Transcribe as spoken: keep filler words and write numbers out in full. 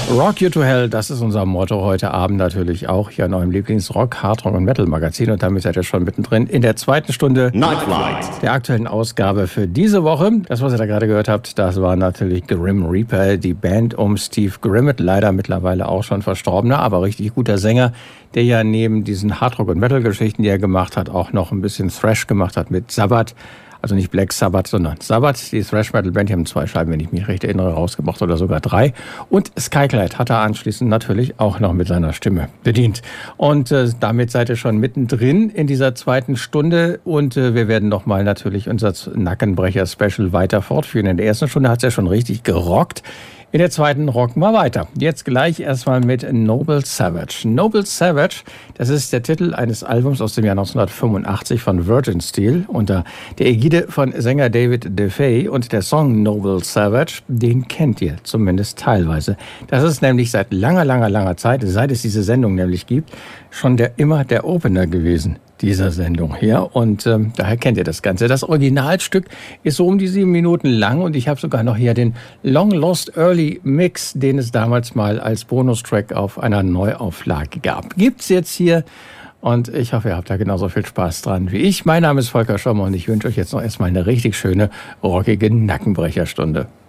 Rock You to Hell, das ist unser Motto heute Abend natürlich auch hier in eurem Lieblings-Rock, Hardrock und Metal-Magazin. Und damit seid ihr schon mittendrin in der zweiten Stunde Nightflight der aktuellen Ausgabe für diese Woche. Das, was ihr da gerade gehört habt, das war natürlich Grim Reaper, die Band um Steve Grimmett, leider mittlerweile auch schon verstorbener, aber richtig guter Sänger, der ja neben diesen Hardrock- und Metal-Geschichten, die er gemacht hat, auch noch ein bisschen Thrash gemacht hat mit Sabbath. Also nicht Black Sabbath, sondern Sabbath, die Thrash-Metal-Band, die haben zwei Scheiben, wenn ich mich recht erinnere, rausgebracht oder sogar drei. Und Skyclad hat er anschließend natürlich auch noch mit seiner Stimme bedient. Und äh, damit seid ihr schon mittendrin in dieser zweiten Stunde. Und äh, wir werden nochmal natürlich unser Nackenbrecher-Special weiter fortführen. In der ersten Stunde hat es ja schon richtig gerockt. In der zweiten rocken wir weiter. Jetzt gleich erstmal mit Noble Savage. Noble Savage, das ist der Titel eines Albums aus dem Jahr neunzehnhundertfünfundachtzig von Virgin Steel unter der Ägide von Sänger David DeFay. Und der Song Noble Savage, den kennt ihr zumindest teilweise. Das ist nämlich seit langer, langer, langer Zeit, seit es diese Sendung nämlich gibt, schon der immer der Opener gewesen dieser Sendung hier. Und ähm, daher kennt ihr das Ganze. Das Originalstück ist so um die sieben Minuten lang und ich habe sogar noch hier den Long Lost Early Mix, den es damals mal als Bonustrack auf einer Neuauflage gab. Gibt's jetzt hier und ich hoffe, ihr habt da genauso viel Spaß dran wie ich. Mein Name ist Volker Schommer und ich wünsche euch jetzt noch erstmal eine richtig schöne, rockige Nackenbrecherstunde.